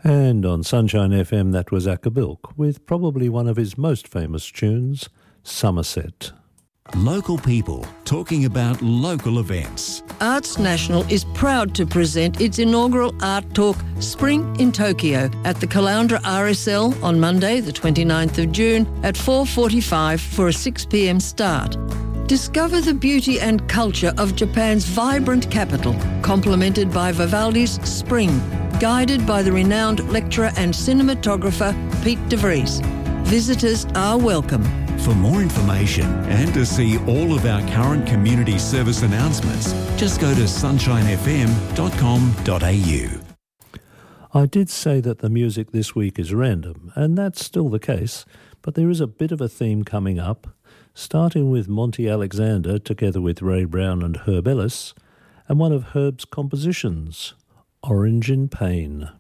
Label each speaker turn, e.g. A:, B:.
A: And on Sunshine FM, that was Akabilk with probably one of his most famous tunes, Somerset.
B: Local people talking about local events.
C: Arts National is proud to present its inaugural Art Talk Spring in Tokyo at the Caloundra RSL on Monday, the 29th of June at 4:45 for a 6 p.m. start. Discover the beauty and culture of Japan's vibrant capital, complemented by Vivaldi's Spring, guided by the renowned lecturer and cinematographer Pete de Vries. Visitors are welcome.
B: For more information and to see all of our current community service announcements, just go to sunshinefm.com.au.
A: I did say that the music this week is random, and that's still the case, but there is a bit of a theme coming up, starting with Monty Alexander together with Ray Brown and Herb Ellis, and one of Herb's compositions, Orange in Pain.